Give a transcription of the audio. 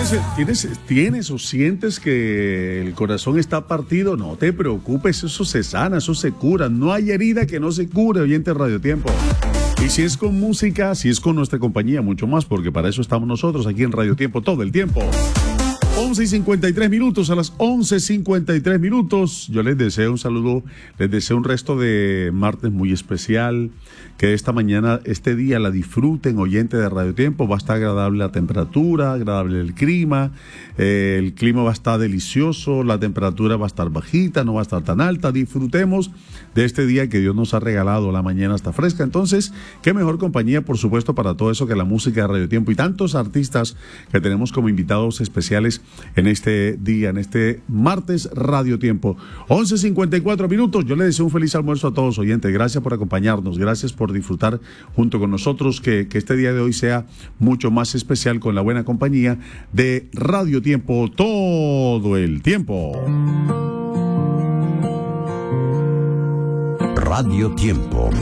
¿Tienes o sientes que el corazón está partido? No te preocupes, eso se sana, eso se cura. No hay herida que no se cure, oyente Radio Tiempo. Y si es con música, si es con nuestra compañía, mucho más, porque para eso estamos nosotros aquí en Radio Tiempo todo el tiempo. 11:53, a las 11:53, yo les deseo un saludo, les deseo un resto de martes muy especial, que esta mañana, este día la disfruten, oyente de Radio Tiempo. Va a estar agradable la temperatura, agradable el clima va a estar delicioso, la temperatura va a estar bajita, no va a estar tan alta. Disfrutemos de este día que Dios nos ha regalado, la mañana está fresca. Entonces, qué mejor compañía, por supuesto, para todo eso que la música de Radio Tiempo y tantos artistas que tenemos como invitados especiales en este día, en este martes Radio Tiempo. 11:54, yo les deseo un feliz almuerzo a todos, oyentes. Gracias por acompañarnos, gracias por disfrutar junto con nosotros, que este día de hoy sea mucho más especial con la buena compañía de Radio Tiempo todo el tiempo. Radio Tiempo.